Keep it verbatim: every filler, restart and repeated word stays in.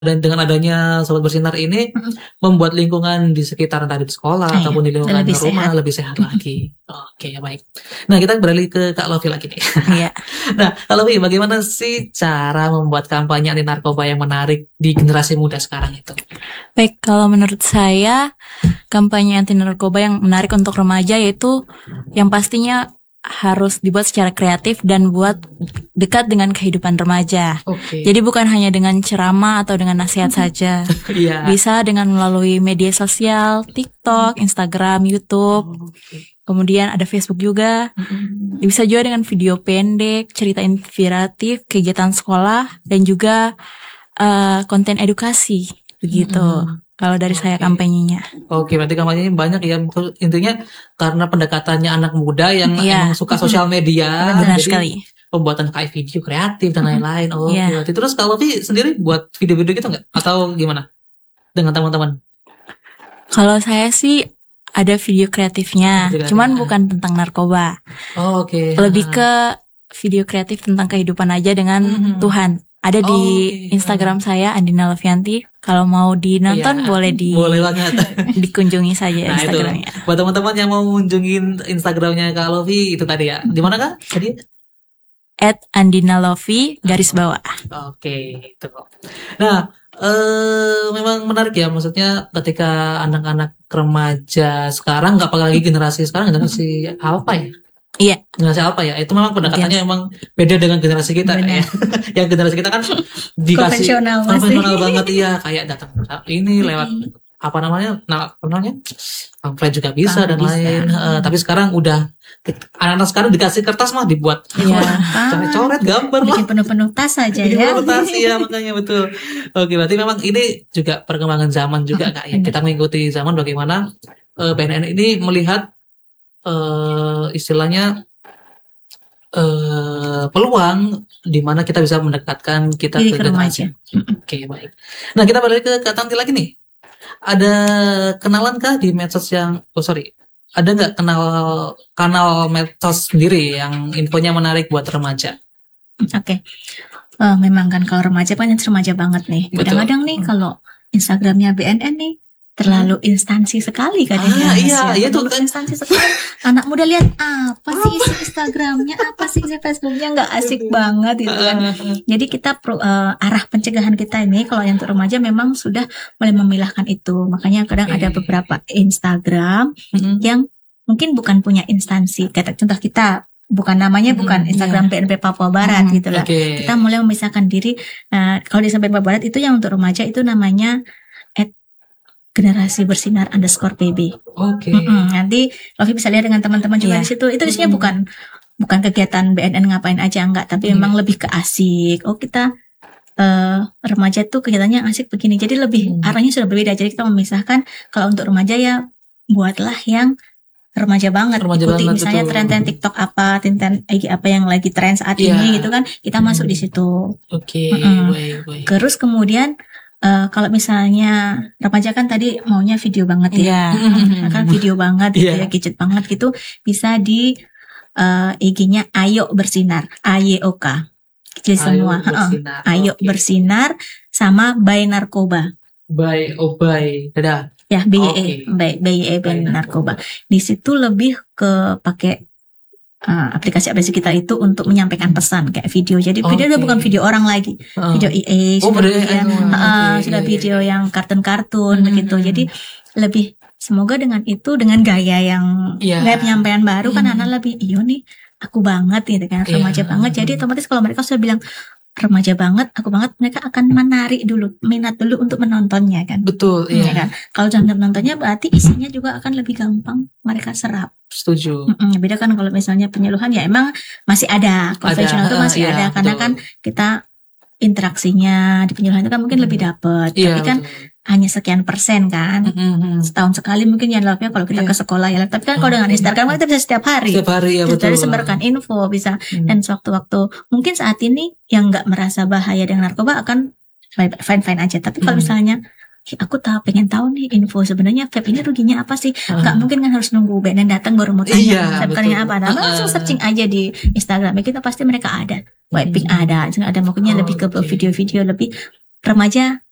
Dan dengan adanya Sobat Bersinar ini Mm-mm. membuat lingkungan di sekitar tadi di sekolah Ah, iya. ataupun di lingkungan Lebih rumah sehat. lebih sehat lagi. Oke, baik. Nah, kita beralih ke Kak Lovi lagi nih. Iya. Nah, Kak Lovi, bagaimana sih cara membuat kampanye anti narkoba yang menarik di generasi muda sekarang itu? Baik, kalau menurut saya kampanye anti narkoba yang menarik untuk remaja yaitu yang pastinya harus dibuat secara kreatif dan buat dekat dengan kehidupan remaja. Oke. Jadi bukan hanya dengan ceramah atau dengan nasihat saja. Iya. Bisa dengan melalui media sosial, TikTok, Instagram, YouTube. Oke. Kemudian ada Facebook juga. Bisa juga dengan video pendek, cerita inspiratif, kegiatan sekolah, dan juga uh, konten edukasi. Begitu. Mm-mm. Kalau dari Oke. saya kampanyenya. Oke, berarti kampanyenya banyak ya. Intinya karena pendekatannya anak muda yang Iya. emang suka sosial media, Benar jadi sekali. pembuatan kayak video kreatif dan lain-lain. Oh, Iya. berarti terus kalau Lovi sendiri buat video-video gitu nggak? Atau gimana dengan teman-teman? Kalau saya sih ada video kreatifnya, Video cuman kreatifnya. bukan tentang narkoba. Oh, oke. Lebih ke video kreatif tentang kehidupan aja dengan Mhm. Tuhan. Ada di Oke. Instagram saya Andina Lovianti. Kalau mau dinonton Iya, boleh di boleh banget. dikunjungi saja Nah, itu Instagramnya. buat teman-teman yang mau mengunjungi Instagramnya Kak Lovi itu tadi ya. Di mana Kak? Tadi? at Andina Lovi garis bawah. Oke, itu. Nah, eh memang menarik ya, maksudnya ketika anak-anak remaja sekarang, nggak apalagi generasi sekarang, generasi apa ya? Iya. Generasi apa ya? Itu memang pendekatannya memang beda dengan generasi kita ya. Yang generasi kita kan dikasih konvensional masih. konvensional banget ya, kayak datang ini lewat apa namanya? Nah, apa namanya? Pamflet juga bisa Ah, dan bisa. lain. Eh, tapi sekarang udah anak-anak sekarang dikasih kertas mah dibuat Iya. coret-coret gambar lah. Bikin penuh-penuh tas aja Bikin ya. rotasi ya, makanya betul. Oke, berarti memang ini juga perkembangan zaman juga Kak ya. Kita mengikuti zaman bagaimana eh, B N N ini melihat eh, istilahnya eh, peluang di mana kita bisa mendekatkan kita Diri ke ke remaja. generasi. Oke, baik. Nah, kita balik ke Kak Tanti lagi nih. Ada kenalan kah di medsos yang oh sorry, ada nggak kenal kanal medsos sendiri yang infonya menarik buat remaja? Oke. Eh, memang kan kalau remaja kan remaja banget nih. Betul. Kadang-kadang nih kalau Instagramnya B N N nih terlalu instansi sekali kadang-kadang. Ah, iya, Mas, ya. iya tuh Terlalu kan. instansi sekali. Anak muda lihat apa sih isi Instagramnya, apa sih isi Facebooknya, nggak asik banget gitu kan. Jadi kita pro, eh, arah pencegahan kita ini kalau yang untuk remaja memang sudah mulai memilahkan itu. Makanya kadang Oke. ada beberapa Instagram Mm-mm. yang mungkin bukan punya instansi. Kata contoh kita bukan namanya bukan Hmm, Instagram B N P Papua Barat Hmm, gitu lah. Oke. Kita mulai memisahkan diri. Nah, kalau di sampai Papua Barat itu yang untuk remaja itu namanya at generasi bersinar underscore P B. Oke. Mm-mm. Nanti Lovi bisa lihat dengan teman-teman juga Iya. di situ. Itu isinya Mm-mm. bukan bukan kegiatan B N N ngapain aja enggak, tapi Mm. memang lebih ke asik. Oh kita eh, remaja tuh kegiatannya asik begini. Jadi lebih Mm. arahnya sudah berbeda. Jadi kita memisahkan kalau untuk remaja ya buatlah yang remaja banget. Remaja Ikuti banget, misalnya betul. tren-tren TikTok apa, tren-tren I G apa yang lagi tren saat Iya. ini gitu kan. Kita masuk di situ. Oke, Mm-mm. baik, baik. Terus kemudian eh, kalau misalnya remaja kan tadi maunya video banget ya. Iya. Mm, kan video banget gitu Iya. ya, gadget banget gitu, bisa di eh, I G-nya Ayo Bersinar, A Y O K. Jadi semua, heeh. bersinar. Ayo Oke. Bersinar sama By Narkoba. Bye, oh bye. Dadah. Ya, B Y E, Oke. By B Y E By By Narkoba. Di situ lebih ke pakai eh, aplikasi-aplikasi kita itu untuk menyampaikan pesan kayak video. Jadi video udah Oke. bukan video orang lagi, Heeh. video I A, Oh, sudah video video, I A. heeh, Oke, sudah iya, video iya. yang kartun-kartun Hmm. begitu. Jadi lebih semoga dengan itu dengan gaya yang Iya. gaya penyampaian baru kan Hmm. anak lebih iyo nih aku banget gitu kan, Iya. remaja banget. Jadi otomatis kalau mereka sudah bilang remaja banget, aku banget, mereka akan menarik dulu, minat dulu untuk menontonnya kan. Betul, Ya iya. kan? Kalau sudah menontonnya berarti isinya juga akan lebih gampang mereka serap. Setuju. Mm-mm, beda kan kalau misalnya penyuluhan ya emang masih ada konvensional itu Ada, masih iya, ada karena betul. kan kita interaksinya di penyuluhan itu kan mungkin lebih dapat. Iya, Tapi kan betul. hanya sekian persen kan. Mm-mm. Setahun sekali mungkin ya live-nya kalau kita Iya. ke sekolah ya. Tapi kan kalau Oh. dengan Instagram kan kita bisa setiap hari. Setiap hari ya, Terus betul. dari sebarkan info bisa. Hmm. Dan sewaktu-waktu mungkin saat ini yang nggak merasa bahaya dengan narkoba akan fine-fine aja. Tapi kalau Hmm. misalnya "Ih, aku tahu pengen tahu nih info sebenarnya vape ini ruginya apa sih?" Ah. Nggak mungkin kan harus nunggu B N N datang baru mau tanya Iya, vape betul. apa. Nah, Ah. langsung searching aja di Instagram. Ya, kita pasti mereka ada. Wiping Hmm. ada. Ada mungkinnya Oh, lebih ke oke. video-video lebih remaja